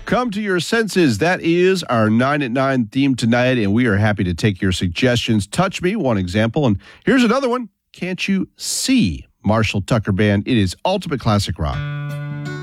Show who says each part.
Speaker 1: Come to your senses. That is our 9 at 9 theme tonight, and we are happy to take your suggestions. Touch Me, one example, and here's another one. Can't You See? Marshall Tucker Band. It is Ultimate Classic Rock.